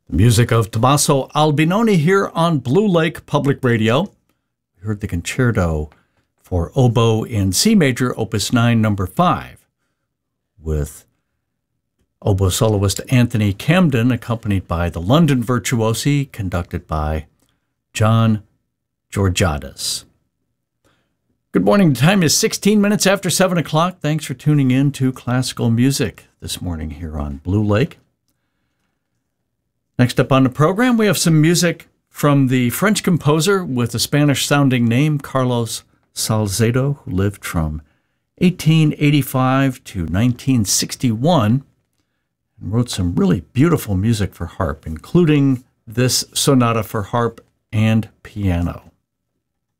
The music of Tommaso Albinoni here on Blue Lake Public Radio. We heard the concerto for oboe in C major, Opus 9, number 5, with oboe soloist Anthony Camden, accompanied by the London Virtuosi, conducted by John Georgiadis. Good morning. The time is 16 minutes after 7 o'clock. Thanks for tuning in to classical music this morning here on Blue Lake. Next up on the program, we have some music from the French composer with a Spanish-sounding name, Carlos Salcedo, who lived from 1885 to 1961 and wrote some really beautiful music for harp, including this sonata for harp and piano.